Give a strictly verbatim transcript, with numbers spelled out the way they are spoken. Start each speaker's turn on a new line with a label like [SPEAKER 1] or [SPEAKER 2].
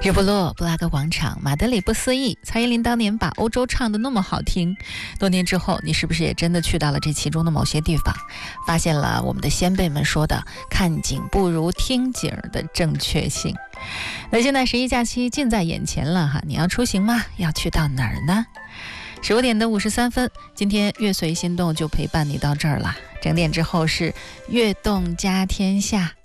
[SPEAKER 1] 日不落，布拉格广场，马德里不思议。蔡依林当年把欧洲唱得那么好听，多年之后，你是不是也真的去到了这其中的某些地方，发现了我们的先辈们说的“看景不如听景”的正确性？那现在十一假期近在眼前了哈，你要出行吗？要去到哪儿呢？十五点的五十三分，今天乐随心动就陪伴你到这儿了。整点之后是悦动家天下。